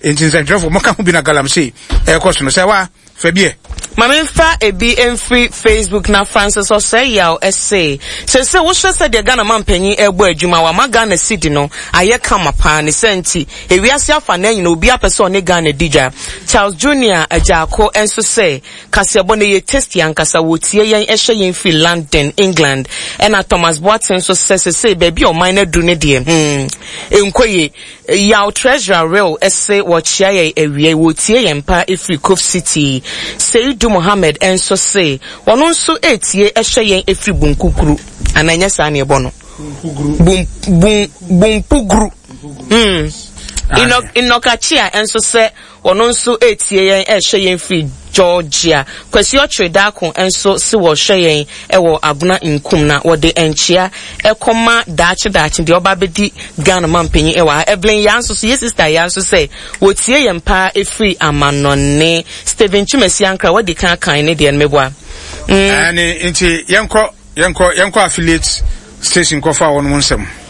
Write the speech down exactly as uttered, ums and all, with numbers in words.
enti nsɛntrɛfo mo ka ho bi na galamsey e ko so no sɛ wa fa bie Mamimfa ebi emfree Facebook na Francis Oseyaw essay. Se se wo hwe se de Ghana mampanyin ebo adwuma wa ma Ghana city no aye kama pa ne senti ewiase afa na nyina obi apese one Ghana dija. Charles Junior Ajako enso se kasebo ne ye test yankasa wotie yen ehye yen fi London England ena Thomas Boateng so se se se baby o mine du ne de hmm enkoye yaw treasurer real essay wo chia ye ewie wotie yen pa efri Cove City say Mohammed enso say wono nso etie ehye yen efri bunkukuru ananya sa ne ebo no bum bum bumpuguru mm inok inokachia enso say wono nso etie yen ehye yen fi Georgia kwesi otreda kon enso si wo hwe yen ewo aguna nkum na wo de enchia ekoma daachi daachi de oba bedi Ghana mampanyin ewa Evelyn yanso so ye sister yanso say wotie yen pa efri amanone Stephen Chumesi ankra wo de kan kan ne de meboa mm ani enti yenko yenko yenko affiliate station ko fa won mo nsem